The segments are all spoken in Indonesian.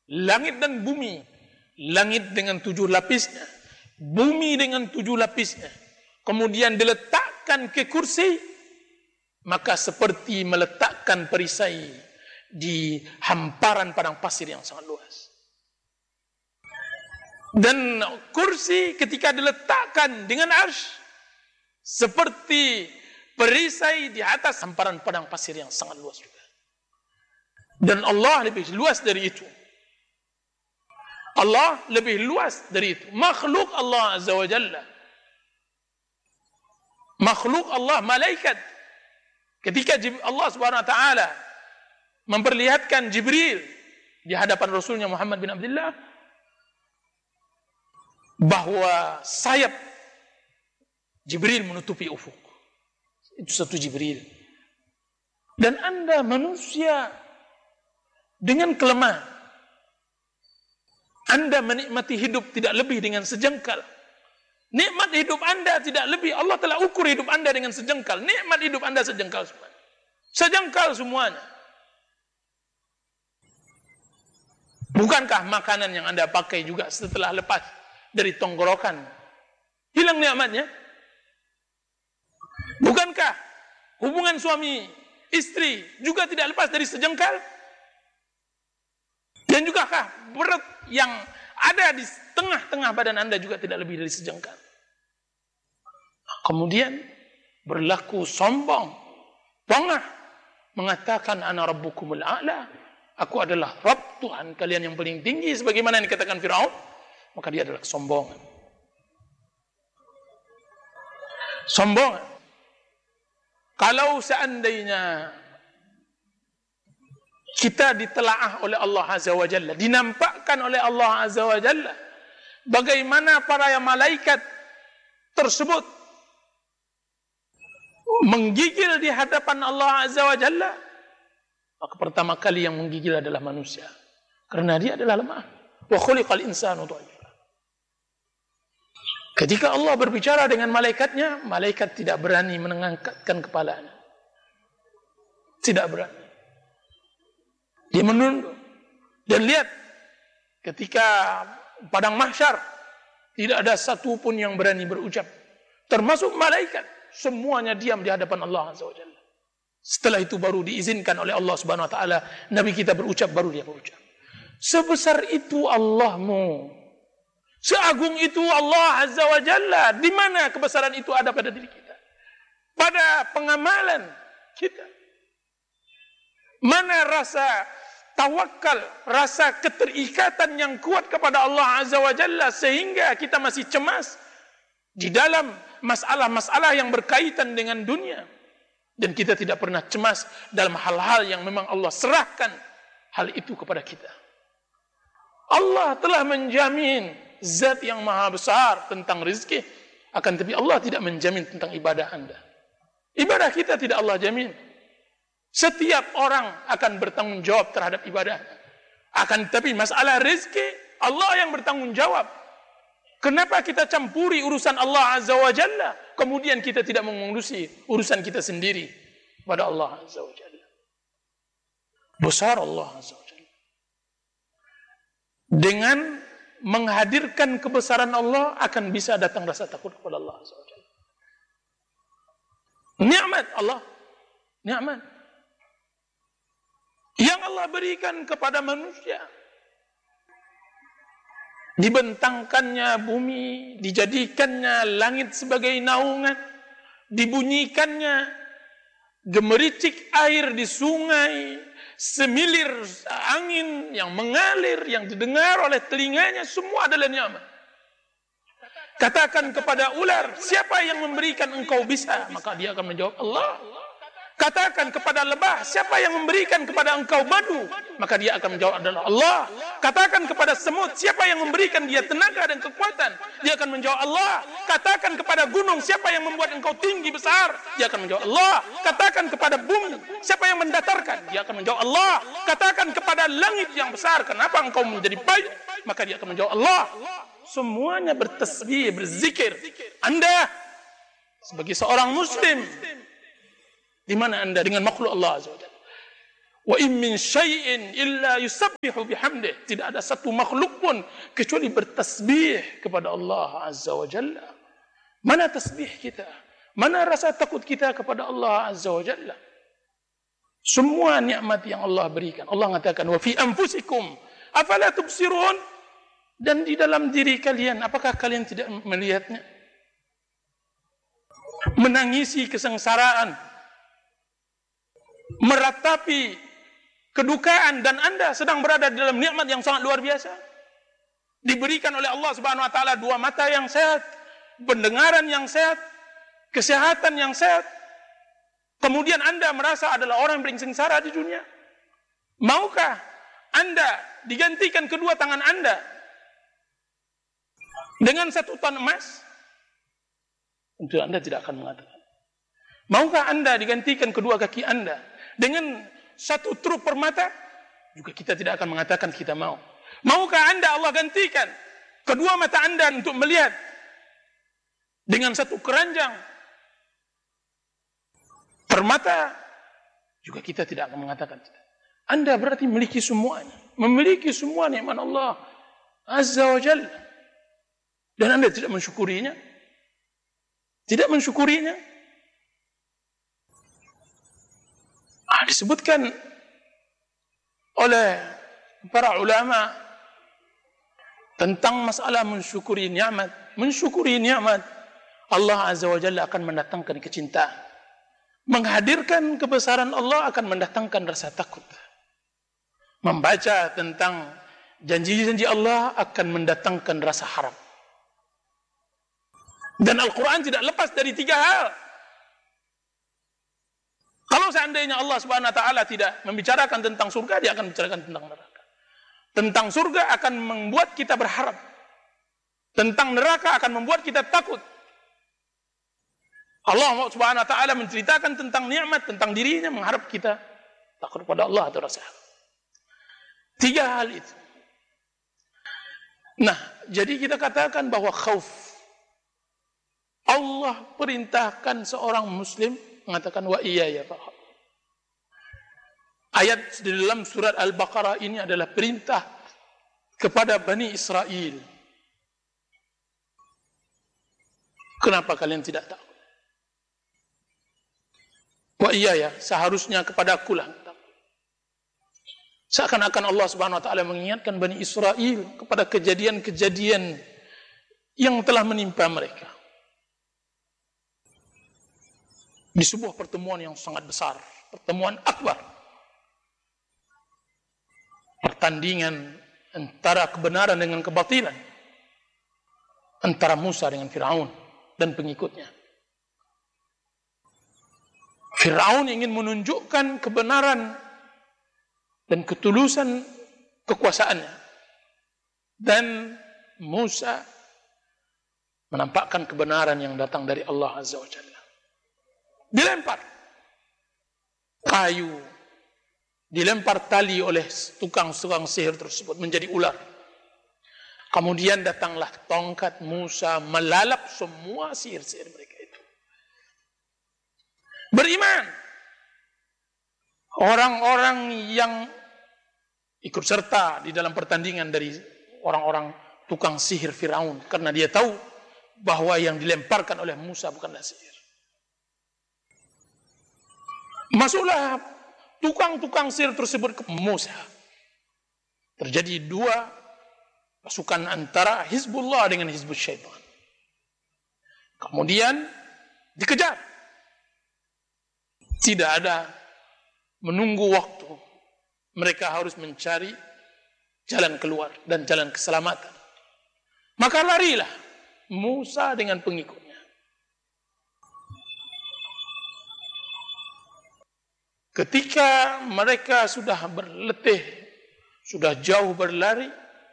Langit dan bumi. Langit dengan 7 lapisnya. Bumi dengan 7 lapisnya. Kemudian diletakkan ke kursi. Maka seperti meletakkan perisai di hamparan padang pasir yang sangat luas. Dan kursi ketika diletakkan dengan arsy seperti perisai di atas hamparan padang pasir yang sangat luas juga. Dan Allah lebih luas dari itu. Allah lebih luas dari itu. Makhluk Allah Azza wa Jalla. Makhluk Allah, malaikat. Ketika Allah Subhanahu wa taala memperlihatkan Jibril di hadapan Rasulnya Muhammad bin Abdullah bahwa sayap Jibril menutupi ufuk. Itu satu Jibril. Dan Anda manusia dengan kelemahan. Anda menikmati hidup tidak lebih dengan sejengkal. Nikmat hidup Anda tidak lebih. Allah telah ukur hidup Anda dengan sejengkal. Nikmat hidup Anda sejengkal semuanya. Sejengkal semuanya. Bukankah makanan yang Anda pakai juga setelah lepas dari tenggorokan hilang nikmatnya? Bukankah hubungan suami istri juga tidak lepas dari sejengkal? Dan juga kah perut yang ada di tengah-tengah badan Anda juga tidak lebih dari sejengkal? Kemudian berlaku sombong, bangah, mengatakan ana rabbukumul a'la, aku adalah Rabb Tuhan kalian yang paling tinggi, sebagaimana yang dikatakan Firaun. Maka dia adalah kesombongan. Sombongan. Kalau seandainya kita ditelaah oleh Allah Azza wa Jalla, dinampakkan oleh Allah Azza wa Jalla bagaimana para malaikat tersebut menggigil di hadapan Allah Azza wa Jalla, maka pertama kali yang menggigil adalah manusia, karena dia adalah lemah. Wa khuliqal insanu dha'ifa. Ketika Allah berbicara dengan malaikatnya, malaikat tidak berani mengangkatkan kepalanya. Tidak berani. Dia menunduk. Dan lihat, ketika padang mahsyar, tidak ada satu pun yang berani berucap. Termasuk malaikat. Semuanya diam di hadapan Allah Azza wa Jalla. Setelah itu baru diizinkan oleh Allah Subhanahu wa taala Nabi kita berucap, baru dia berucap. Sebesar itu Allahmu. Seagung itu Allah Azza wa Jalla. Di mana kebesaran itu ada pada diri kita? Pada pengamalan kita. Mana rasa tawakal, rasa keterikatan yang kuat kepada Allah Azza wa Jalla sehingga kita masih cemas di dalam masalah-masalah yang berkaitan dengan dunia. Dan kita tidak pernah cemas dalam hal-hal yang memang Allah serahkan hal itu kepada kita. Allah telah menjamin zat yang maha besar tentang rezeki, akan tapi Allah tidak menjamin tentang ibadah Anda. Ibadah kita tidak Allah jamin. Setiap orang akan bertanggung jawab terhadap ibadah. Akan tapi masalah rezeki Allah yang bertanggung jawab. Kenapa kita campuri urusan Allah Azza wa Jalla, kemudian kita tidak mengurusi urusan kita sendiri pada Allah Azza wa Jalla? Besar Allah Azza wa Jalla. Dengan menghadirkan kebesaran Allah akan bisa datang rasa takut kepada Allah Azza wa Jalla. Nikmat Allah, nikmat yang Allah berikan kepada manusia. Dibentangkannya bumi, dijadikannya langit sebagai naungan, dibunyikannya gemericik air di sungai, semilir angin yang mengalir, yang didengar oleh telinganya, semua adalah nikmat. Katakan kepada ular, siapa yang memberikan engkau bisa? Maka dia akan menjawab, Allah. Katakan kepada lebah, siapa yang memberikan kepada engkau madu? Maka dia akan menjawab adalah Allah. Katakan kepada semut, siapa yang memberikan dia tenaga dan kekuatan? Dia akan menjawab Allah. Katakan kepada gunung, siapa yang membuat engkau tinggi besar? Dia akan menjawab Allah. Katakan kepada bumi, siapa yang mendatarkan? Dia akan menjawab Allah. Katakan kepada langit yang besar, kenapa engkau menjadi payung? Maka dia akan menjawab Allah. Semuanya bertasbih, berzikir. Anda sebagai seorang muslim, di mana Anda dengan makhluk Allah Azza wa Jalla? Wa in min syai'in illa yusabbihu bihamdih. Tidak ada satu makhluk pun kecuali bertasbih kepada Allah Azza wa Jalla. Mana tasbih kita? Mana rasa takut kita kepada Allah Azza wa Jalla? Semua nikmat yang Allah berikan. Allah mengatakan, wa fi anfusikum afala tubsirun. Dan di dalam diri kalian, apakah kalian tidak melihatnya? Menangisi kesengsaraan, meratapi kedukaan, dan Anda sedang berada di dalam nikmat yang sangat luar biasa. Diberikan oleh Allah Subhanahu wa taala 2 mata yang sehat, pendengaran yang sehat, kesehatan yang sehat. Kemudian Anda merasa adalah orang yang paling sengsara di dunia. Maukah Anda digantikan kedua tangan Anda dengan 1 ton emas? Tentu Anda tidak akan mengatakan. Maukah Anda digantikan kedua kaki Anda dengan 1 truk permata? Juga kita tidak akan mengatakan kita mau. Maukah Anda Allah gantikan kedua mata Anda untuk melihat dengan 1 keranjang permata? Juga kita tidak akan mengatakan tidak. Anda berarti memiliki semuanya, memiliki semua nikmat Allah Azza wa Jalla, dan Anda tidak mensyukurinya, tidak mensyukurinya. Disebutkan oleh para ulama tentang masalah mensyukuri nikmat. Mensyukuri nikmat, Allah Azza wa Jalla akan mendatangkan kecintaan. Menghadirkan kebesaran Allah akan mendatangkan rasa takut. Membaca tentang janji-janji Allah akan mendatangkan rasa harap. Dan Al-Quran tidak lepas dari 3 hal. Kalau seandainya Allah Subhanahu wa taala tidak membicarakan tentang surga, dia akan membicarakan tentang neraka. Tentang surga akan membuat kita berharap. Tentang neraka akan membuat kita takut. Allah Subhanahu wa taala menceritakan tentang nikmat, tentang dirinya, mengharap kita takut kepada Allah atau rasa. 3 hal itu. Nah, jadi kita katakan bahwa khauf, Allah perintahkan seorang muslim mengatakan wa iyaya farhab. Ayat di dalam surat Al-Baqarah ini adalah perintah kepada Bani Israel. Kenapa kalian tidak tahu? Wa iyaya, seharusnya kepadaku lah. Seakan-akan Allah Subhanahu wa taala mengingatkan Bani Israel kepada kejadian-kejadian yang telah menimpa mereka. Di sebuah pertemuan yang sangat besar, pertemuan akbar, pertandingan antara kebenaran dengan kebatilan, antara Musa dengan Firaun dan pengikutnya. Firaun ingin menunjukkan kebenaran dan ketulusan kekuasaannya, dan Musa menampakkan kebenaran yang datang dari Allah Azza wa Jalla. Dilempar kayu, dilempar tali oleh tukang sihir tersebut menjadi ular. Kemudian datanglah tongkat Musa melalap semua sihir-sihir mereka itu. Beriman orang-orang yang ikut serta di dalam pertandingan dari orang-orang tukang sihir Firaun, karena dia tahu bahwa yang dilemparkan oleh Musa bukanlah sihir. Masuklah tukang-tukang sihir tersebut ke Musa. Terjadi 2 pasukan antara Hizbullah dengan Hizbul Syaitan. Kemudian dikejar. Tidak ada menunggu waktu. Mereka harus mencari jalan keluar dan jalan keselamatan. Maka larilah Musa dengan pengikutnya. Ketika mereka sudah berletih, sudah jauh berlari,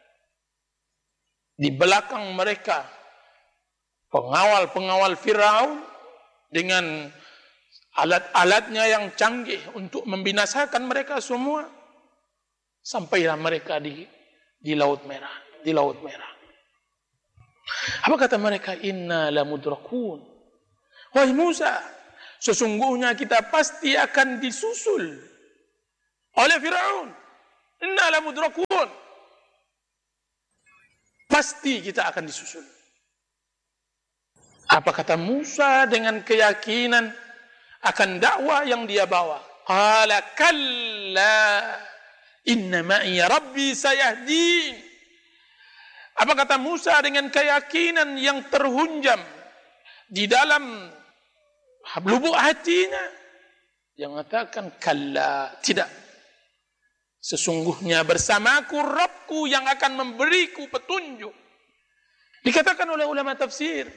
di belakang mereka pengawal-pengawal Firaun dengan alat-alatnya yang canggih untuk membinasakan mereka semua. Sampailah mereka di Laut Merah, di Laut Merah. Apa kata mereka? Inna lamudrakun. Wahai Musa, sesungguhnya kita pasti akan disusul oleh Firaun. Inna lamudrakun. Pasti kita akan disusul. Apa kata Musa dengan keyakinan akan dakwah yang dia bawa? Qala kalla inna ma'iya rabbi sayahdin. Apa kata Musa dengan keyakinan yang terhunjam di dalam lubuk hatinya? Yang mengatakan kalla, tidak. Sesungguhnya bersamaku Rabbku yang akan memberiku petunjuk. Dikatakan oleh ulama tafsir,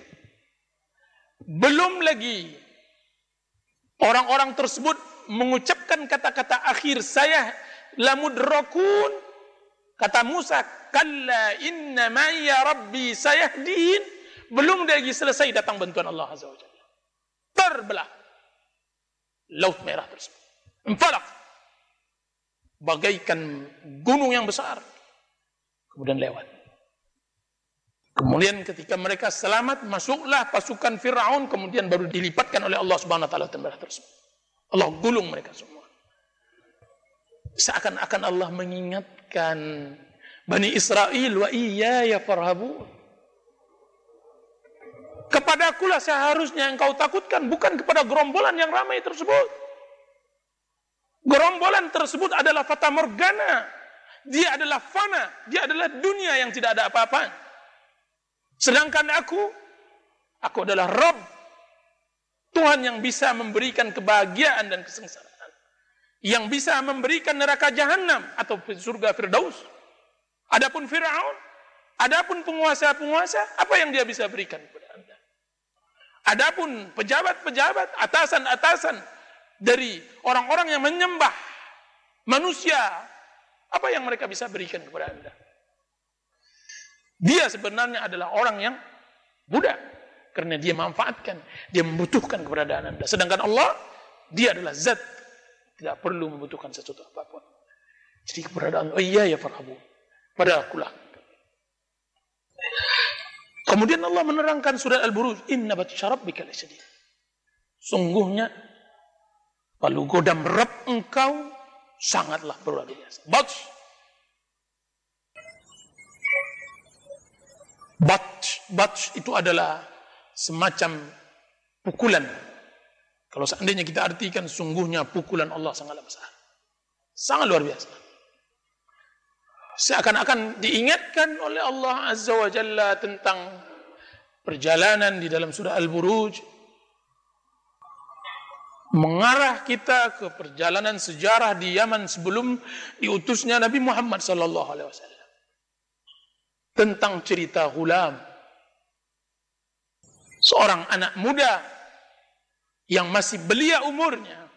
belum lagi orang-orang tersebut mengucapkan kata-kata akhir, saya lamudrakun. Kata Musa, kalla inna ma'ya rabbi sayahdin. Belum lagi selesai datang bantuan Allah Azza wa Jalla. Terbelah laut merah tersebut. Infalaq. Bagaikan gunung yang besar. Kemudian lewat. Kemudian ketika mereka selamat, masuklah pasukan Fir'aun, kemudian baru dilipatkan oleh Allah Subhanahu wa taala merah tersebut. Allah gulung mereka semua. Seakan-akan Allah mengingatkan Bani Israel, wa iyaya farhabun. Kepadakulah seharusnya engkau takutkan, bukan kepada gerombolan yang ramai tersebut. Gerombolan tersebut adalah fata morgana. Dia adalah fana. Dia adalah dunia yang tidak ada apa-apa. Sedangkan aku adalah Rabb. Tuhan yang bisa memberikan kebahagiaan dan kesengsaraan. Yang bisa memberikan neraka jahanam atau surga Firdaus. Adapun Fir'aun, adapun penguasa-penguasa, apa yang dia bisa berikan kepada Anda? Adapun pejabat-pejabat, atasan-atasan dari orang-orang yang menyembah manusia, apa yang mereka bisa berikan kepada Anda? Dia sebenarnya adalah orang yang budak, karena dia manfaatkan, dia membutuhkan keberadaan Anda. Sedangkan Allah, dia adalah zat, tidak perlu membutuhkan sesuatu apapun. Jadi keberadaan, oh iya ya farhabu, pada akulah. Kemudian Allah menerangkan surat Al-Buruj, inna batsya rabbika lasyadid. Sungguhnya palu godam Rabb engkau sangatlah luar biasa. Batsh itu adalah semacam pukulan. Kalau seandainya kita artikan, sungguhnya pukulan Allah sangatlah besar. Sangat luar biasa. Seakan-akan diingatkan oleh Allah Azza wa Jalla tentang perjalanan di dalam surah Al-Buruj, mengarah kita ke perjalanan sejarah di Yaman sebelum diutusnya Nabi Muhammad SAW. Tentang cerita Ghulam, seorang anak muda yang masih belia umurnya.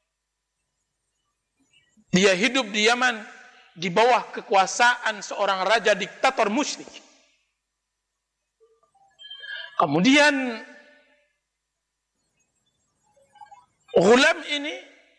Dia hidup di Yaman di bawah kekuasaan seorang raja diktator musyrik. Kemudian Ghulam ini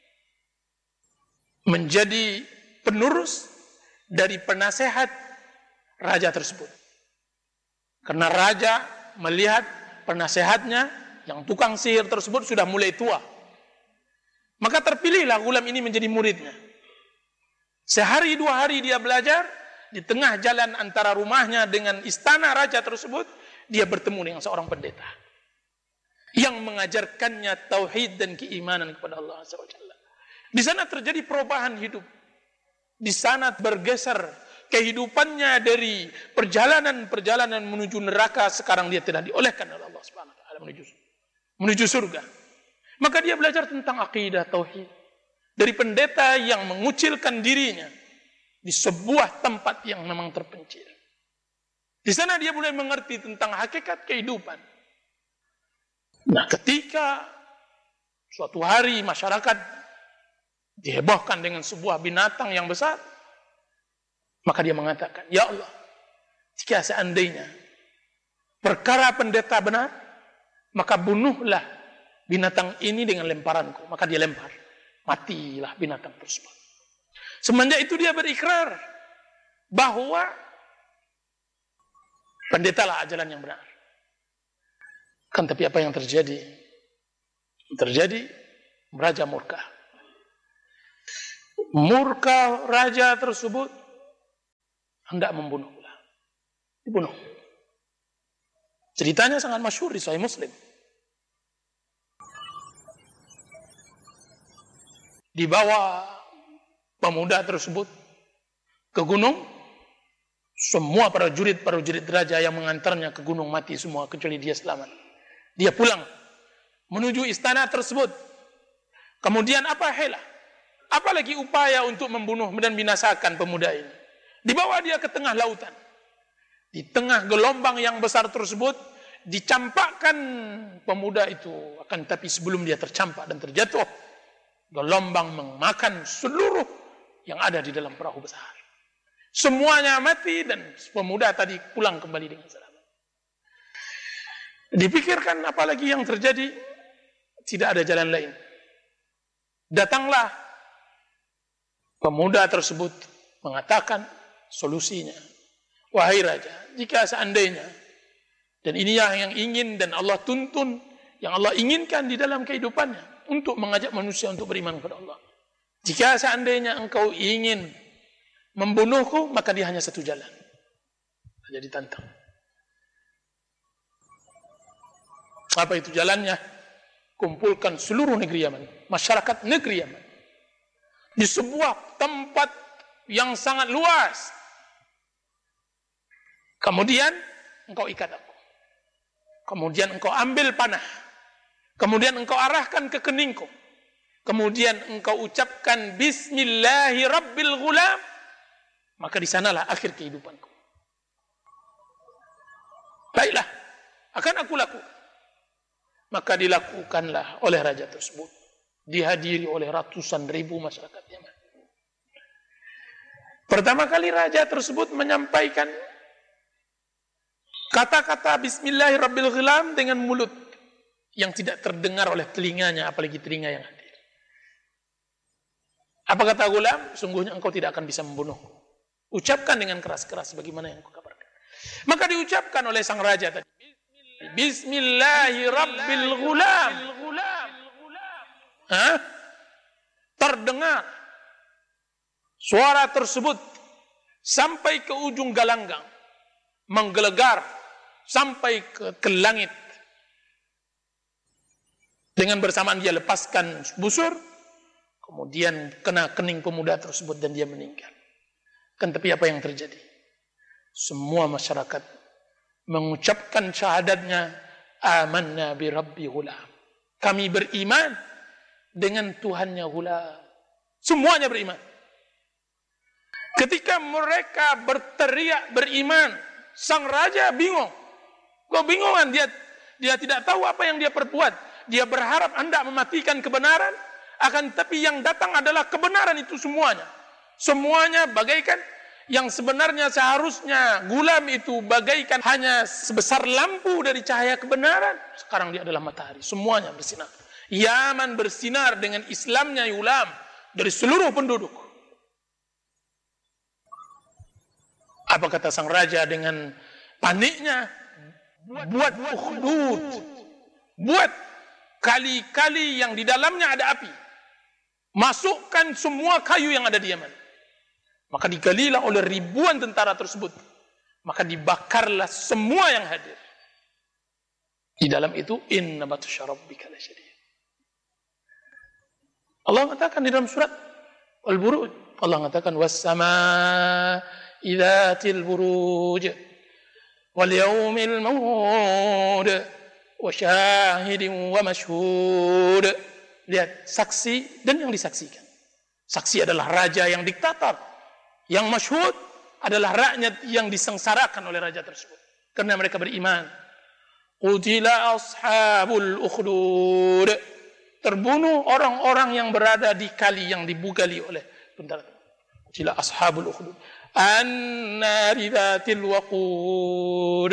menjadi penerus dari penasehat raja tersebut. Karena raja melihat penasehatnya yang tukang sihir tersebut sudah mulai tua. Maka terpilihlah Ghulam ini menjadi muridnya. Sehari dua hari dia belajar, di tengah jalan antara rumahnya dengan istana raja tersebut, dia bertemu dengan seorang pendeta yang mengajarkannya tauhid dan keimanan kepada Allah Azza wa Jalla. Di sana terjadi perubahan hidup. Di sana bergeser kehidupannya dari perjalanan menuju neraka, sekarang dia tidak diolehkan oleh Allah Subhanahu wa taala menuju surga. Maka dia belajar tentang akidah tauhid dari pendeta yang mengucilkan dirinya di sebuah tempat yang memang terpencil. Di sana dia mulai mengerti tentang hakikat kehidupan. Nah, ketika suatu hari masyarakat dihebohkan dengan sebuah binatang yang besar, maka dia mengatakan, ya Allah, jika seandainya perkara pendeta benar, maka bunuhlah binatang ini dengan lemparanku. Maka dia lempar, matilah binatang tersebut. Semenjak itu dia berikrar bahwa pendetalah ajaran yang benar. Kan tapi apa yang terjadi? Terjadi raja murka. Murka raja tersebut hendak membunuh Ghulam. Dibunuh. Ceritanya sangat masyhur di Sahih Muslim. Dibawa pemuda tersebut ke gunung. Semua prajurit raja yang mengantarnya ke gunung mati semua, kecuali dia selamat. Dia pulang menuju istana tersebut. Kemudian apa helah? Apalagi upaya untuk membunuh dan binasakan pemuda ini. Dibawa dia ke tengah lautan. Di tengah gelombang yang besar tersebut, dicampakkan pemuda itu. Akan tapi sebelum dia tercampak dan terjatuh, gelombang memakan seluruh yang ada di dalam perahu besar. Semuanya mati dan pemuda tadi pulang kembali dengan selamat. Dipikirkan apalagi yang terjadi, tidak ada jalan lain. Datanglah pemuda tersebut mengatakan solusinya. Wahai raja, jika seandainya, dan ini yang ingin dan Allah tuntun, yang Allah inginkan di dalam kehidupannya, untuk mengajak manusia untuk beriman kepada Allah. Jika seandainya engkau ingin membunuhku, maka dia hanya satu jalan. Jadi tantang. Apa itu jalannya? Kumpulkan seluruh negeri Yaman, masyarakat negeri Yaman, di sebuah tempat yang sangat luas. Kemudian engkau ikat aku. Kemudian engkau ambil panah. Kemudian engkau arahkan ke keningku. Kemudian engkau ucapkan Bismillahi Rabbil Ghulam. Maka di sanalah akhir kehidupanku. Baiklah, akan aku lakukan. Maka dilakukanlah oleh raja tersebut. Dihadiri oleh ratusan ribu masyarakat Yaman. Pertama kali raja tersebut menyampaikan kata-kata Bismillahirrahmanirrahim dengan mulut yang tidak terdengar oleh telinganya, apalagi telinga yang hadir. Apa kata Ghulam? Sungguhnya engkau tidak akan bisa membunuhku. Ucapkan dengan keras-keras bagaimana yang kau kabarkan. Maka diucapkan oleh sang raja tadi. Bismillahirrahmanirrahim. Terdengar suara tersebut sampai ke ujung galanggang, menggelegar sampai ke langit. Dengan bersamaan dia lepaskan busur, kemudian kena kening pemuda tersebut dan dia meninggal. Kan tapi apa yang terjadi? Semua masyarakat mengucapkan syahadatnya, amanna bi rabbi Ghulam. Kami beriman dengan Tuhannya Ghulam. Semuanya beriman. Ketika mereka berteriak beriman, sang raja bingung. Kebingungan, dia tidak tahu apa yang dia perbuat. Dia berharap hendak mematikan kebenaran, akan tapi yang datang adalah kebenaran itu semuanya. Semuanya bagaikan yang sebenarnya seharusnya Ghulam itu bagaikan hanya sebesar lampu dari cahaya kebenaran. Sekarang dia adalah matahari. Semuanya bersinar. Yaman bersinar dengan Islamnya Ghulam dari seluruh penduduk. Apa kata sang raja dengan paniknya? Buat ukhdud. Buat kali-kali yang di dalamnya ada api. Masukkan semua kayu yang ada di Yaman. Maka digalilah oleh ribuan tentara tersebut. Maka dibakarlah semua yang hadir. Di dalam itu, inna batsya rabbika lasyadid. Allah mengatakan di dalam surat Al-Buruj, Allah mengatakan was-samaa'i dzatil buruj wal yaumil maw'ud wa syahidin wa masyhud. Lihat, saksi dan yang disaksikan. Saksi adalah raja yang diktator. Yang masyhud adalah rakyat yang disengsarakan oleh raja tersebut. Karena mereka beriman. Qutila ashabul ukhdud. Terbunuh orang-orang yang berada di kali yang dibugali oleh tentara. Qutila ashabul ukhdud. An-nari dzatil waqud.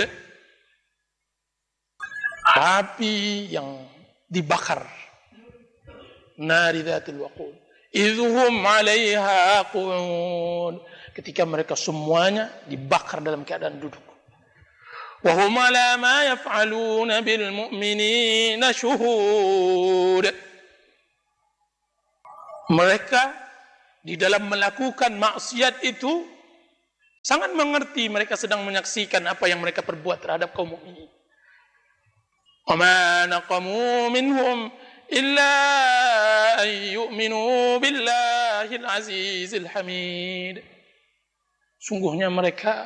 Api yang dibakar. Nari dzatil waqud. Idhum 'alaiha qu'ud. Ketika mereka semuanya dibakar dalam keadaan duduk. Wa hum 'ala ma yaf'aluna bil mu'minina syuhud. Mereka di dalam melakukan maksiat itu sangat mengerti mereka sedang menyaksikan apa yang mereka perbuat terhadap kaum mukminin. Wa ma naqamu minhum illa an yu'minu billahil azizil hamid. Sungguhnya mereka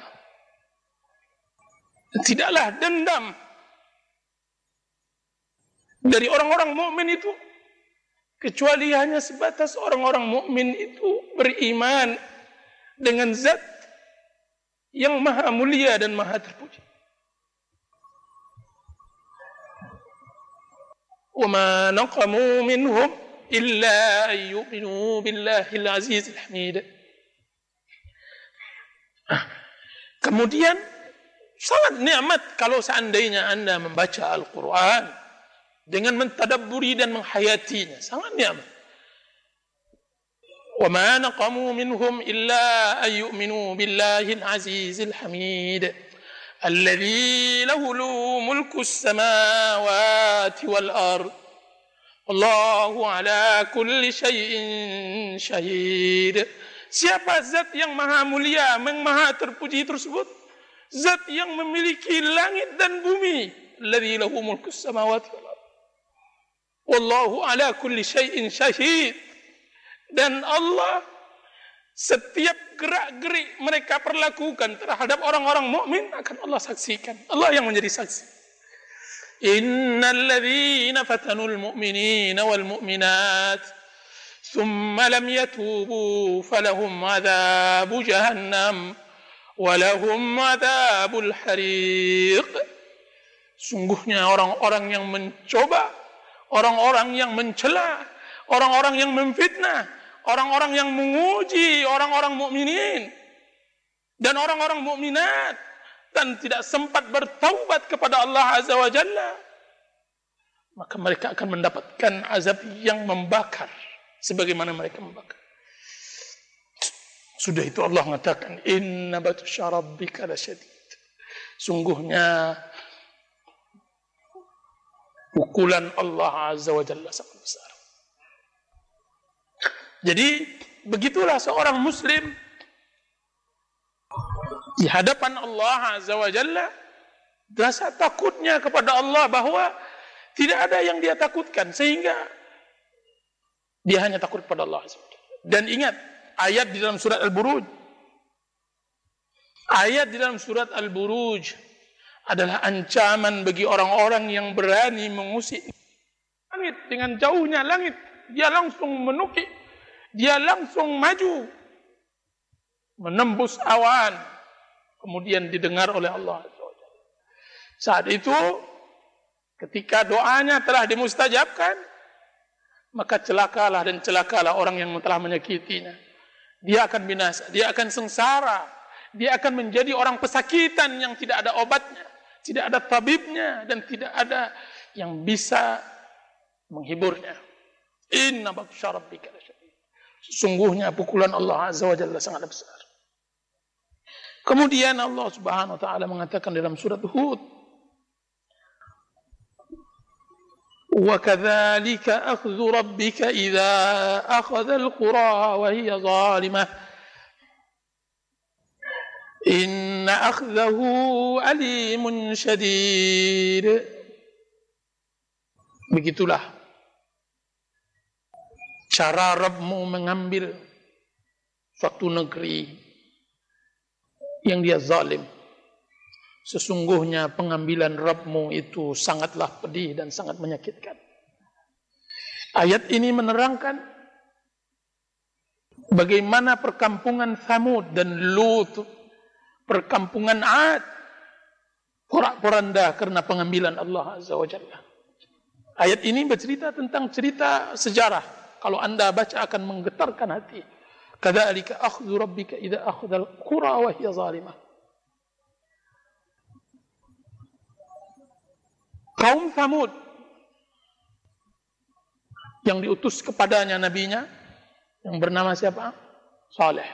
tidaklah dendam dari orang-orang mukmin itu kecuali hanya sebatas orang-orang mukmin itu beriman dengan zat yang maha mulia dan maha terpuji. Wa ma naqamu minhum illa an yu'minu billahil azizil hamid. Kemudian sangat nikmat kalau seandainya Anda membaca Al-Quran dengan mentadabburi dan menghayatinya, sangat nikmat. Wa ma naqamu minhum illa an yu'minu billahil azizil hamid alladzi lahu mulku as-samawati wal ard wallahu ala kulli syai'in syahid. Siapa zat yang maha mulia, yang maha terpuji tersebut? Zat yang memiliki langit dan bumi. Alladzi lahu mulku as-samawati wal ard wallahu ala kulli syai'in syahid. Dan Allah setiap gerak-gerik mereka perlakukan terhadap orang-orang mukmin akan Allah saksikan. Allah yang menjadi saksi. Innal ladzina fatanul mu'minina wal mu'minat thumma lam yatubu falahum adzabu jahannam walahum adzabul hariq. Sungguhnya orang-orang yang mencoba, orang-orang yang mencela, orang-orang yang memfitnah, orang-orang yang menguji orang-orang mukminin dan orang-orang mukminat dan tidak sempat bertaubat kepada Allah Azza wa Jalla, maka mereka akan mendapatkan azab yang membakar sebagaimana mereka membakar. Sudah itu Allah mengatakan, inna batsya rabbika lasyadid. Sungguhnya pukulan Allah Azza wa Jalla sangat besar. Jadi begitulah seorang muslim di hadapan Allah Azza wa Jalla, rasa takutnya kepada Allah bahwa tidak ada yang dia takutkan sehingga dia hanya takut kepada Allah Azza wa Jalla. Dan ingat ayat di dalam surat Al-Buruj. Ayat di dalam surat Al-Buruj adalah ancaman bagi orang-orang yang berani mengusik langit dengan jauhnya langit. Dia langsung menukik, dia langsung maju menembus awan, kemudian didengar oleh Allah. Saat itu ketika doanya telah dimustajabkan, maka celakalah dan celakalah orang yang telah menyakitinya. Dia akan binasa, dia akan sengsara, dia akan menjadi orang pesakitan yang tidak ada obatnya, tidak ada tabibnya, dan tidak ada yang bisa menghiburnya. Inna batsya rabbika lasyadid. Sesungguhnya pukulan Allah Azza wa Jalla sangat besar. Kemudian Allah Subhanahu wa taala mengatakan dalam surat Hud, wa kadzalika akhdhu rabbika idza akhadha al-qura wa hiya zalimah inna akhdahu alimun syadid. Begitulah cara Rabbmu mengambil suatu negeri yang dia zalim. Sesungguhnya pengambilan Rabbmu itu sangatlah pedih dan sangat menyakitkan. Ayat ini menerangkan bagaimana perkampungan Thamud dan Lut, perkampungan Ad, porak-poranda karena pengambilan Allah Azza wa Jalla. Ayat ini bercerita tentang cerita sejarah. Kalau Anda baca akan menggetarkan hati. Kadzalika akhdhu rabbika idza akhadhal qura wa hiya zalimah. Kaum Thamud yang diutus kepadanya nabinya yang bernama siapa? Saleh.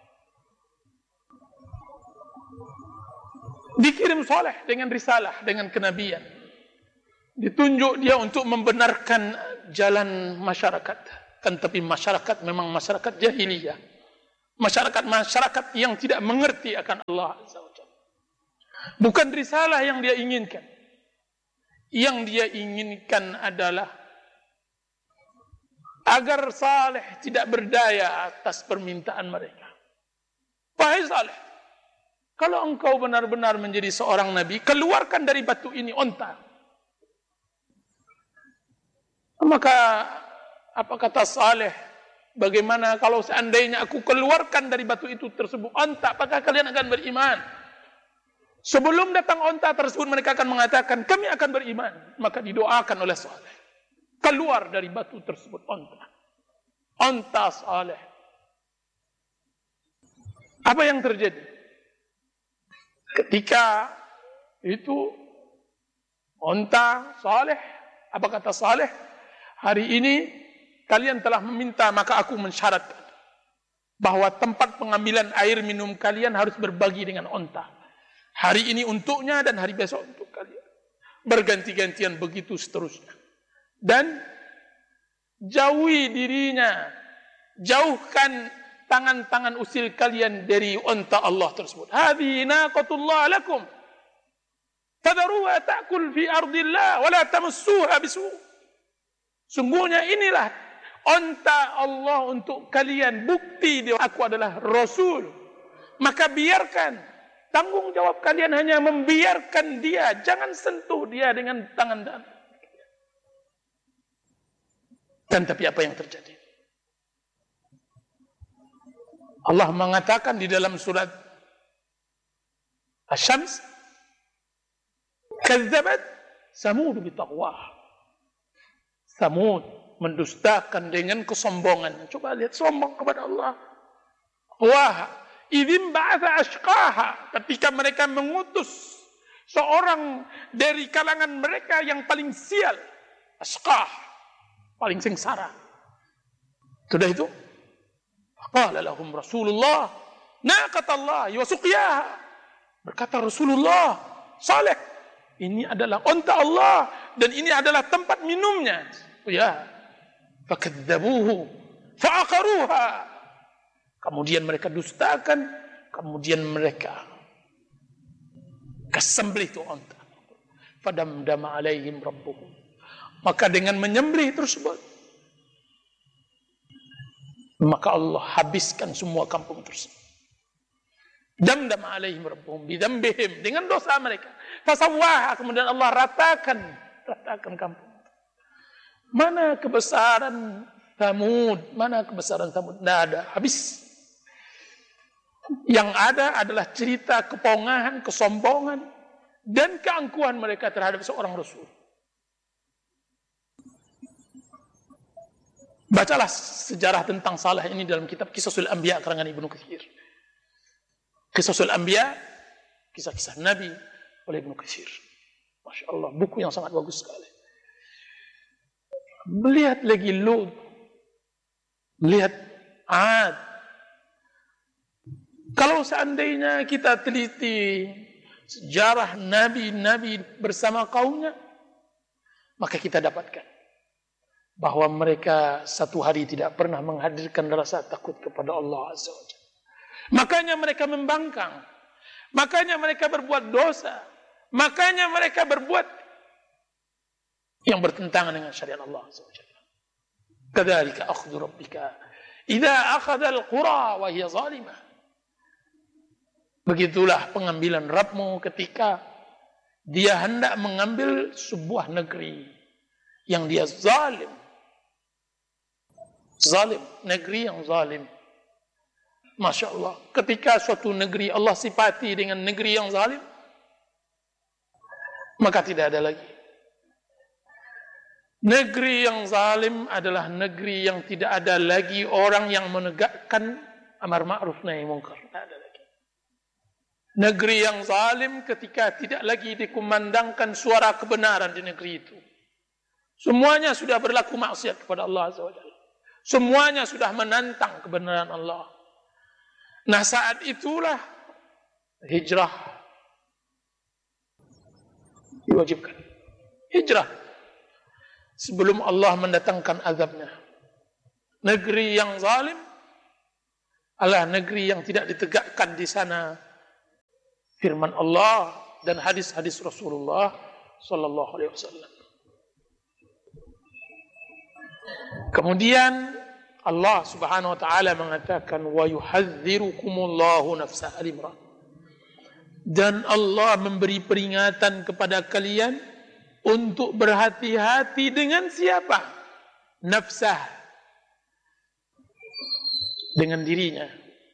Dikirim Saleh dengan risalah, dengan kenabian. Ditunjuk dia untuk membenarkan jalan masyarakat, Kan tapi masyarakat memang masyarakat jahiliyah. Masyarakat yang tidak mengerti akan Allah Azza wa Jalla. Bukan risalah yang dia inginkan. Yang dia inginkan adalah agar Saleh tidak berdaya atas permintaan mereka. Wahai Saleh, kalau engkau benar-benar menjadi seorang nabi, keluarkan dari batu ini onta. Maka apa kata Saleh? Bagaimana kalau seandainya aku keluarkan dari batu itu tersebut onta, apakah kalian akan beriman? Sebelum datang onta tersebut mereka akan mengatakan kami akan beriman. Maka didoakan oleh Saleh, keluar dari batu tersebut onta Saleh. Apa yang terjadi? Ketika itu onta Saleh, apa kata Saleh? Hari ini kalian telah meminta, maka aku mensyaratkan bahwa tempat pengambilan air minum kalian harus berbagi dengan onta. Hari ini untuknya dan hari besok untuk kalian. Berganti-gantian begitu seterusnya. Dan jauhi dirinya, jauhkan tangan-tangan usil kalian dari onta Allah tersebut. Hadhihi naqatullah lakum fadharuha ta'kul fi ardillah wa la tamassuha bisu'. Sungguhnya inilah onta Allah untuk kalian, bukti dia aku adalah Rasul. Maka biarkan, tanggung jawab kalian hanya membiarkan dia, jangan sentuh dia dengan tangan dan. Dan tapi apa yang terjadi? Allah mengatakan di dalam surat Asy-Syams, "Kadzabat Samud bitaqwa." Samud mendustakan dengan kesombongan. Coba lihat sombong kepada Allah. Wah, idzin ba'atha ashqaha, ketika mereka mengutus seorang dari kalangan mereka yang paling sial, ashqah, paling sengsara. Sudah itu, qala lahum Rasulullah naqatallahi wa suqiyaha. Berkata Rasulullah, Saleh, ini adalah onta Allah dan ini adalah tempat minumnya. Ya, fakadzabuhu fa'aqaruha. Kemudian mereka dustakan, kemudian mereka kesembelih itu onta. Fadamdama alaihim rabbuhum. Maka dengan menyembelih tersebut, maka Allah habiskan semua kampung tersebut. Damdama alaihim rabbuhum bidzambihim, dengan dosa mereka. Fasawwaha, kemudian Allah ratakan kampung. Mana kebesaran Thamud? Mana kebesaran Thamud? Tidak ada, habis. Yang ada adalah cerita kepongahan, kesombongan, dan keangkuhan mereka terhadap seorang Rasul. Bacalah sejarah tentang Saleh ini dalam kitab Qisasul Anbiya karangan Ibnu Katsir. Qisasul Anbiya, kisah-kisah Nabi oleh Ibnu Katsir. Masya Allah, buku yang sangat bagus sekali. Melihat lagi Lut, melihat Ad. Kalau seandainya kita teliti sejarah Nabi-Nabi bersama kaumnya, maka kita dapatkan bahwa mereka satu hari tidak pernah menghadirkan rasa takut kepada Allah Azza wa Jalla. Makanya mereka membangkang, makanya mereka berbuat dosa, makanya mereka berbuat yang bertentangan dengan syariat Allah Azza wa Jalla. Kadzalika akhdhu rabbika idza akhadha al-qura wa hiya zalimah. Begitulah pengambilan Rabbmu ketika dia hendak mengambil sebuah negeri yang dia zalim. Zalim, negeri yang zalim. Masya Allah, ketika suatu negeri Allah sifati dengan negeri yang zalim, maka tidak ada lagi. Negeri yang zalim adalah negeri yang tidak ada lagi orang yang menegakkan amar ma'ruf nahi munkar. Tidak ada lagi. Negeri yang zalim ketika tidak lagi dikumandangkan suara kebenaran di negeri itu. Semuanya sudah berlaku maksiat kepada Allah Azza wa Jalla. Semuanya sudah menantang kebenaran Allah. Nah, saat itulah hijrah diwajibkan. Hijrah sebelum Allah mendatangkan azabnya. negeri yang zalim adalah negeri yang tidak ditegakkan di sana firman Allah dan hadis-hadis Rasulullah sallallahu alaihi wasallam. Kemudian Allah Subhanahu wa taala mengatakan wa yuhadzirukumullahu nafsa al-Imran. Dan Allah memberi peringatan kepada kalian untuk berhati-hati dengan siapa? Nafsah. Dengan dirinya.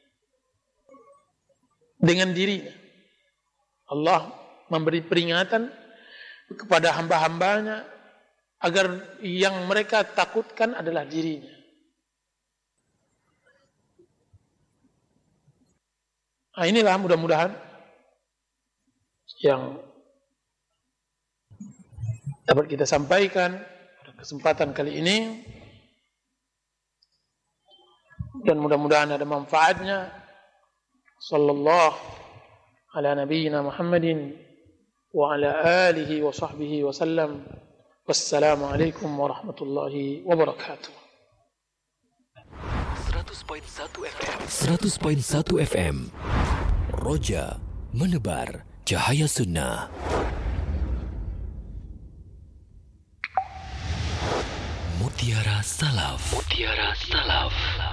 Dengan dirinya. Allah memberi peringatan kepada hamba-hambanya agar yang mereka takutkan adalah dirinya. Nah, inilah mudah-mudahan yang dapat kita sampaikan pada kesempatan kali ini, dan mudah-mudahan ada manfaatnya. Sallallahu ala nabiyyina Muhammadin wa ala alihi wa sahbihi wa sallam. Wassalamualaikum warahmatullahi wabarakatuh. 100.1 FM Roja menebar cahaya sunnah. Mutiara Salaf. Mutiara Salaf.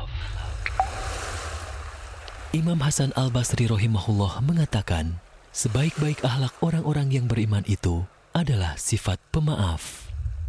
Imam Hasan Al-Basri rahimahullah mengatakan, sebaik-baik akhlak orang-orang yang beriman itu adalah sifat pemaaf.